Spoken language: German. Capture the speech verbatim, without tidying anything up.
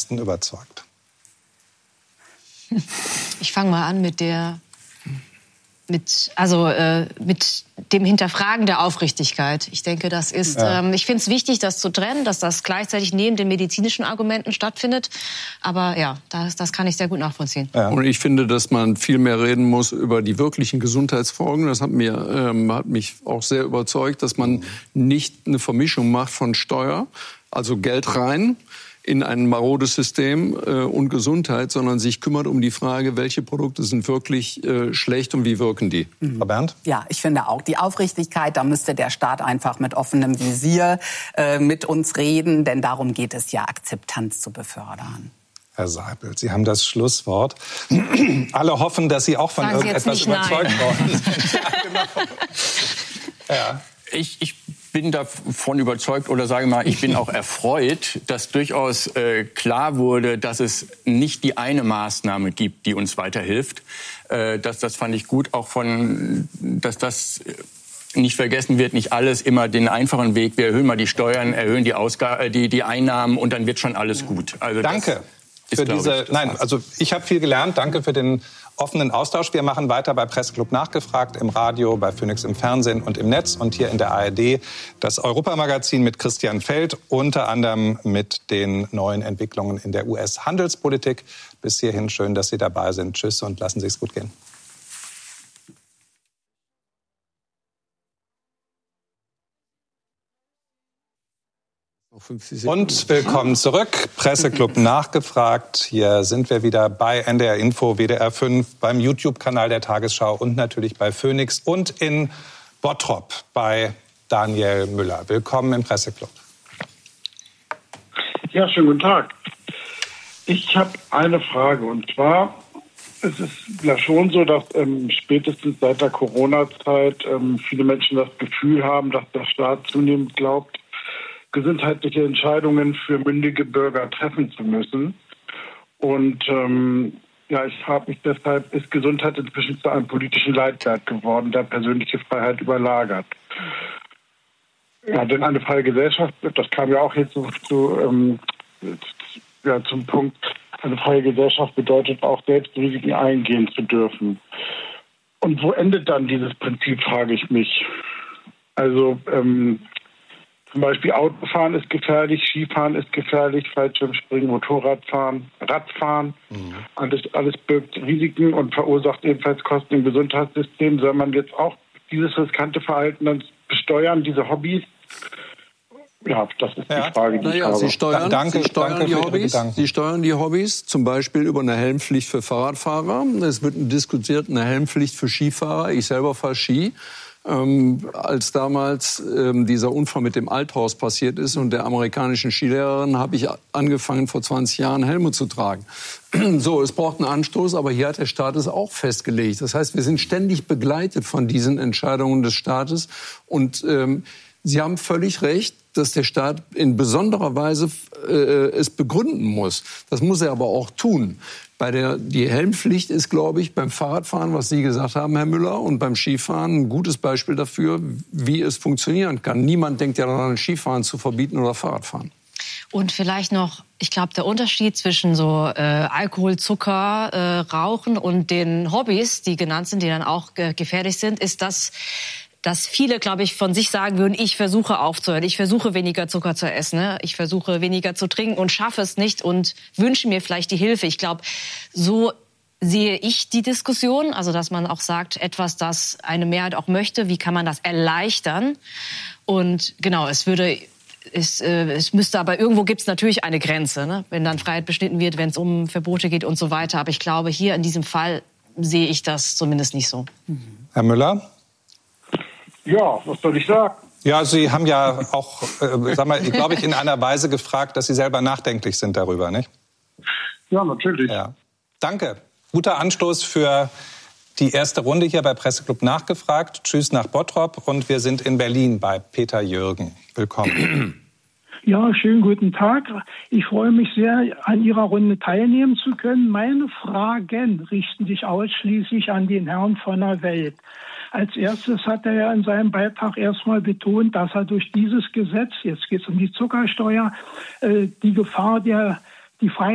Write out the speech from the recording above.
meisten überzeugt? Ich fange mal an mit der, mit, also äh, mit dem Hinterfragen der Aufrichtigkeit. Ich denke, das ist, ja. ähm, ich finde es wichtig, das zu trennen, dass das gleichzeitig neben den medizinischen Argumenten stattfindet. Aber ja, das, das kann ich sehr gut nachvollziehen. Ja. Und ich finde, dass man viel mehr reden muss über die wirklichen Gesundheitsfolgen. Das hat mir, ähm, hat mich auch sehr überzeugt, dass man nicht eine Vermischung macht von Steuer, also Geld rein, in ein marodes System äh, und Gesundheit, sondern sich kümmert um die Frage, welche Produkte sind wirklich äh, schlecht und wie wirken die. Mhm. Frau Berndt? Ja, ich finde auch die Aufrichtigkeit, da müsste der Staat einfach mit offenem Visier äh, mit uns reden, denn darum geht es ja, Akzeptanz zu befördern. Herr Seipel, Sie haben das Schlusswort. Alle hoffen, dass Sie auch von Sagen irgendetwas überzeugt worden sind. Ja, genau. Ja. Ich, ich bin davon überzeugt oder sage mal, ich bin auch erfreut, dass durchaus äh, klar wurde, dass es nicht die eine Maßnahme gibt, die uns weiterhilft. Äh, das, das fand ich gut, auch von, dass das nicht vergessen wird, nicht alles immer den einfachen Weg. Wir erhöhen mal die Steuern, erhöhen die, Ausgaben, die, die Einnahmen und dann wird schon alles gut. Also danke das für ist, diese. ich, nein, also ich habe viel gelernt. Danke für den offenen Austausch. Wir machen weiter bei Presseclub Nachgefragt, im Radio, bei Phoenix im Fernsehen und im Netz und hier in der A R D das Europamagazin mit Christian Feld, unter anderem mit den neuen Entwicklungen in der U S-Handelspolitik. Bis hierhin schön, dass Sie dabei sind. Tschüss und lassen Sie es gut gehen. Und willkommen zurück. Presseclub Nachgefragt. Hier sind wir wieder bei N D R Info, W D R fünf, beim YouTube-Kanal der Tagesschau und natürlich bei Phoenix und in Bottrop bei Daniel Müller. Willkommen im Presseclub. Ja, schönen guten Tag. Ich habe eine Frage und zwar, es ist ja schon so, dass ähm, spätestens seit der Corona-Zeit ähm, viele Menschen das Gefühl haben, dass der Staat zunehmend glaubt, gesundheitliche Entscheidungen für mündige Bürger treffen zu müssen. Und ähm, ja, ich frage mich deshalb, ist Gesundheit inzwischen zu einem politischen Leitwert geworden, der persönliche Freiheit überlagert? Ja, denn eine freie Gesellschaft, das kam ja auch jetzt zu, zu, ähm, ja, zum Punkt, eine freie Gesellschaft bedeutet auch, selbst Risiken eingehen zu dürfen. Und wo endet dann dieses Prinzip, frage ich mich. Also, ähm, zum Beispiel Autofahren ist gefährlich, Skifahren ist gefährlich, Fallschirmspringen, Motorradfahren, Radfahren. Mhm. Alles, alles birgt Risiken und verursacht ebenfalls Kosten im Gesundheitssystem. Soll man jetzt auch dieses riskante Verhalten dann besteuern, diese Hobbys? Ja, das ist ja. die Frage, die naja, ich habe. Sie steuern, danke, Sie steuern danke die für Hobbys. Ihre Sie steuern die Hobbys, zum Beispiel über eine Helmpflicht für Fahrradfahrer. Es wird diskutiert, eine Helmpflicht für Skifahrer. Ich selber fahre Ski. Ähm, als damals ähm, dieser Unfall mit dem Althaus passiert ist und der amerikanischen Skilehrerin, habe ich angefangen, vor zwanzig Jahren Helme zu tragen. So, es braucht einen Anstoß, aber hier hat der Staat es auch festgelegt. Das heißt, wir sind ständig begleitet von diesen Entscheidungen des Staates. Und ähm, Sie haben völlig recht, dass der Staat in besonderer Weise äh, es begründen muss. Das muss er aber auch tun. Bei der, die Helmpflicht ist, glaube ich, beim Fahrradfahren, was Sie gesagt haben, Herr Müller, und beim Skifahren ein gutes Beispiel dafür, wie es funktionieren kann. Niemand denkt ja daran, Skifahren zu verbieten oder Fahrradfahren. Und vielleicht noch, ich glaube, der Unterschied zwischen so äh, Alkohol, Zucker, äh, Rauchen und den Hobbys, die genannt sind, die dann auch äh, gefährlich sind, ist, dass dass viele, glaube ich, von sich sagen würden, ich versuche aufzuhören, ich versuche weniger Zucker zu essen, ne? Ich versuche weniger zu trinken und schaffe es nicht und wünsche mir vielleicht die Hilfe. Ich glaube, so sehe ich die Diskussion, also dass man auch sagt, etwas, das eine Mehrheit auch möchte, wie kann man das erleichtern? Und genau, es würde... Es, äh, es müsste aber irgendwo gibt es natürlich eine Grenze, ne? Wenn dann Freiheit beschnitten wird, wenn es um Verbote geht und so weiter. Aber ich glaube, hier in diesem Fall sehe ich das zumindest nicht so. Herr Müller? Ja, was soll ich sagen? Ja, Sie haben ja auch, äh, sag mal, ich glaube ich, in einer Weise gefragt, dass Sie selber nachdenklich sind darüber, nicht? Ja, natürlich. Ja. Danke. Guter Anstoß für die erste Runde hier bei Presseclub Nachgefragt. Tschüss nach Bottrop und wir sind in Berlin bei Peter Jürgen. Willkommen. Ja, schönen guten Tag. Ich freue mich sehr, an Ihrer Runde teilnehmen zu können. Meine Fragen richten sich ausschließlich an den Herrn von der Welt. Als erstes hat er ja in seinem Beitrag erstmal betont, dass er durch dieses Gesetz, jetzt geht es um die Zuckersteuer, die Gefahr der die freien